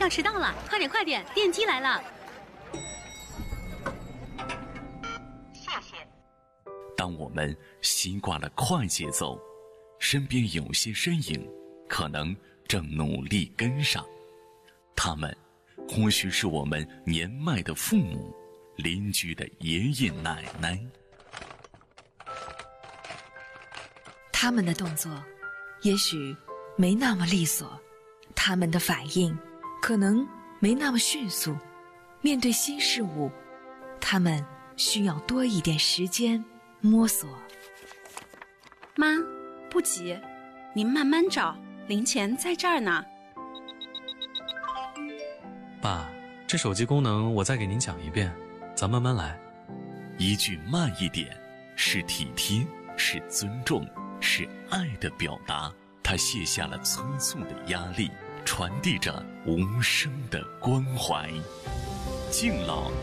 要迟到了，快点快点，电梯来了。 谢谢。 当我们习惯了快节奏，身边有些身影可能正努力跟上，他们或许是我们年迈的父母、邻居的爷爷奶奶。 他们的动作也许没那么利索，他们的反应可能没那么迅速，面对新事物，他们需要多一点时间摸索。 妈，不急，您慢慢找，零钱在这儿呢。 爸，这手机功能我再给您讲一遍，咱慢慢来。 一句慢一点，是体贴，是尊重，是爱的表达。他卸下了催促的压力，传递着无声的关怀。敬老